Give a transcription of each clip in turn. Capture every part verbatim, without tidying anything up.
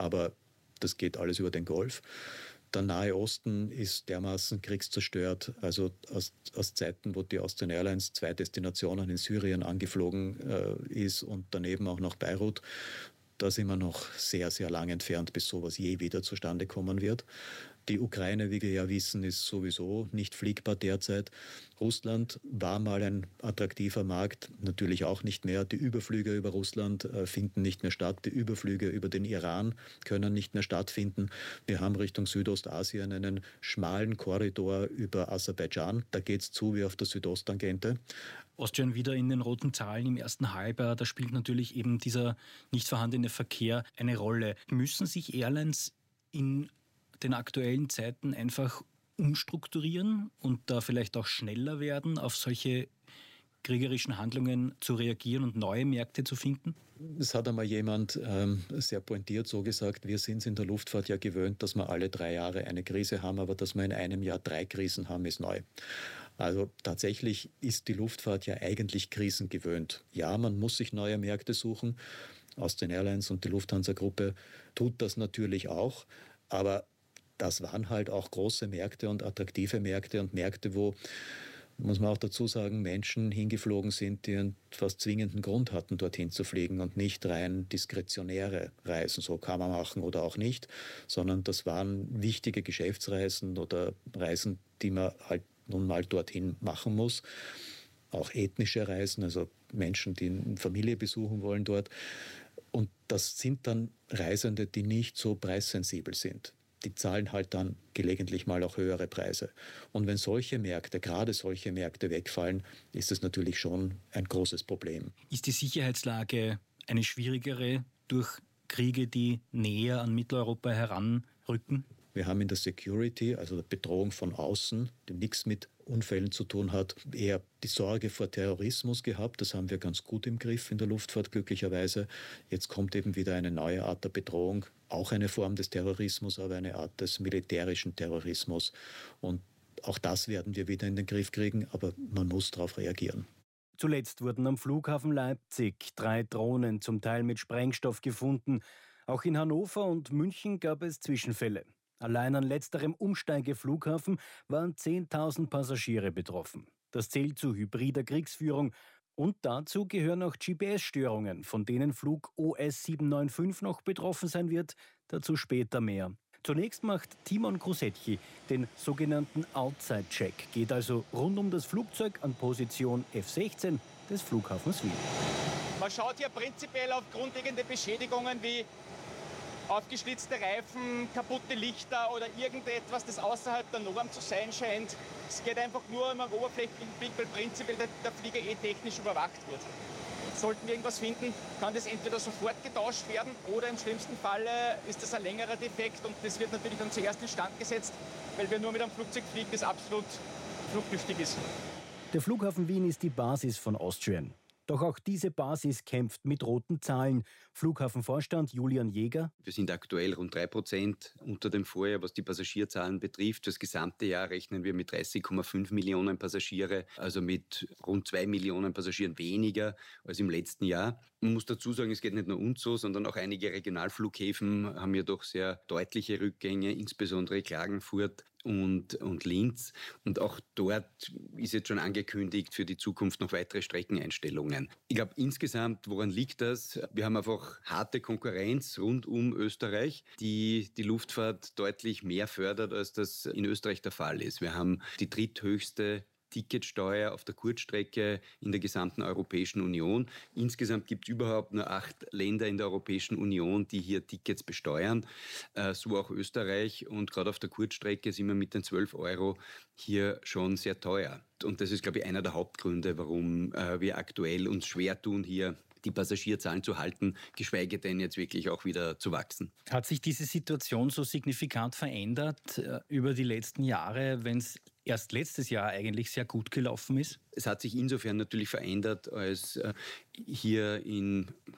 aber das geht alles über den Golf. Der Nahe Osten ist dermaßen kriegszerstört, also aus, aus Zeiten, wo die Austrian Airlines zwei Destinationen in Syrien angeflogen äh, ist und daneben auch nach Beirut. Da sind wir noch sehr, sehr lang entfernt, bis sowas je wieder zustande kommen wird. Die Ukraine, wie wir ja wissen, ist sowieso nicht fliegbar derzeit. Russland war mal ein attraktiver Markt, natürlich auch nicht mehr. Die Überflüge über Russland äh, finden nicht mehr statt. Die Überflüge über den Iran können nicht mehr stattfinden. Wir haben Richtung Südostasien einen schmalen Korridor über Aserbaidschan. Da geht es zu wie auf der Südosttangente. Austrian wieder in den roten Zahlen im ersten Halbjahr. Da spielt natürlich eben dieser nicht vorhandene Verkehr eine Rolle. Müssen sich Airlines in den aktuellen Zeiten einfach umstrukturieren und da vielleicht auch schneller werden, auf solche kriegerischen Handlungen zu reagieren und neue Märkte zu finden? Es hat einmal jemand ähm, sehr pointiert so gesagt, wir sind es in der Luftfahrt ja gewöhnt, dass wir alle drei Jahre eine Krise haben, aber dass wir in einem Jahr drei Krisen haben, ist neu. Also tatsächlich ist die Luftfahrt ja eigentlich krisengewöhnt. Ja, man muss sich neue Märkte suchen. Austrian Airlines und die Lufthansa-Gruppe tut das natürlich auch, aber das waren halt auch große Märkte und attraktive Märkte und Märkte, wo, muss man auch dazu sagen, Menschen hingeflogen sind, die einen fast zwingenden Grund hatten, dorthin zu fliegen und nicht rein diskretionäre Reisen, so kann man machen oder auch nicht, sondern das waren wichtige Geschäftsreisen oder Reisen, die man halt nun mal dorthin machen muss. Auch ethnische Reisen, also Menschen, die eine Familie besuchen wollen dort. Und das sind dann Reisende, die nicht so preissensibel sind. Die zahlen halt dann gelegentlich mal auch höhere Preise. Und wenn solche Märkte, gerade solche Märkte wegfallen, ist es natürlich schon ein großes Problem. Ist die Sicherheitslage eine schwierigere durch Kriege, die näher an Mitteleuropa heranrücken? Wir haben in der Security, also der Bedrohung von außen, die nichts mit Unfällen zu tun hat, eher die Sorge vor Terrorismus gehabt. Das haben wir ganz gut im Griff in der Luftfahrt, glücklicherweise. Jetzt kommt eben wieder eine neue Art der Bedrohung, auch eine Form des Terrorismus, aber eine Art des militärischen Terrorismus. Und auch das werden wir wieder in den Griff kriegen, aber man muss darauf reagieren. Zuletzt wurden am Flughafen Leipzig drei Drohnen, zum Teil mit Sprengstoff, gefunden. Auch in Hannover und München gab es Zwischenfälle. Allein an letzterem Umsteigeflughafen waren zehntausend Passagiere betroffen. Das zählt zu hybrider Kriegsführung. Und dazu gehören auch G P S-Störungen, von denen Flug O S sieben neun fünf noch betroffen sein wird. Dazu später mehr. Zunächst macht Timon Krusetchi den sogenannten Outside-Check, geht also rund um das Flugzeug an Position F sechzehn des Flughafens Wien. Man schaut hier prinzipiell auf grundlegende Beschädigungen wie aufgeschlitzte Reifen, kaputte Lichter oder irgendetwas, das außerhalb der Norm zu sein scheint. Es geht einfach nur um einen Oberflächenblick, weil prinzipiell der, der Flieger eh technisch überwacht wird. Sollten wir irgendwas finden, kann das entweder sofort getauscht werden oder im schlimmsten Falle ist das ein längerer Defekt und das wird natürlich dann zuerst instand gesetzt, weil wir nur mit einem Flugzeug fliegen, das absolut flugtüchtig ist. Der Flughafen Wien ist die Basis von Austrian. Doch auch diese Basis kämpft mit roten Zahlen. Flughafenvorstand Julian Jäger. Wir sind aktuell rund drei Prozent unter dem Vorjahr, was die Passagierzahlen betrifft. Das gesamte Jahr rechnen wir mit dreißig Komma fünf Millionen Passagiere, also mit rund zwei Millionen Passagieren weniger als im letzten Jahr. Man muss dazu sagen, es geht nicht nur uns so, sondern auch einige Regionalflughäfen haben ja doch sehr deutliche Rückgänge, insbesondere Klagenfurt und, und Linz. Und auch dort ist jetzt schon angekündigt für die Zukunft noch weitere Streckeneinstellungen. Ich glaube, insgesamt, woran liegt das? Wir haben einfach harte Konkurrenz rund um Österreich, die die Luftfahrt deutlich mehr fördert, als das in Österreich der Fall ist. Wir haben die dritthöchste Ticketsteuer auf der Kurzstrecke in der gesamten Europäischen Union. Insgesamt gibt es überhaupt nur acht Länder in der Europäischen Union, die hier Tickets besteuern, äh, so auch Österreich. Und gerade auf der Kurzstrecke sind wir mit den zwölf Euro hier schon sehr teuer. Und das ist, glaube ich, einer der Hauptgründe, warum äh, wir aktuell uns schwer tun, hier die Passagierzahlen zu halten, geschweige denn jetzt wirklich auch wieder zu wachsen. Hat sich diese Situation so signifikant verändert äh, über die letzten Jahre, wenn es erst letztes Jahr eigentlich sehr gut gelaufen ist? Es hat sich insofern natürlich verändert, als äh, hier in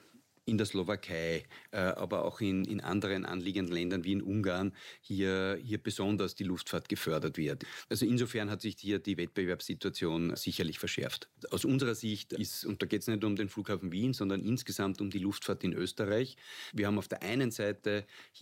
in der Slowakei, äh, aber auch in, in anderen anliegenden Ländern wie in Ungarn hier, hier besonders die Luftfahrt gefördert wird. Also insofern hat sich hier die Wettbewerbssituation sicherlich verschärft. Aus unserer Sicht ist, und da geht es nicht um den Flughafen Wien, sondern insgesamt um die Luftfahrt in Österreich. Wir haben auf der einen Seite hier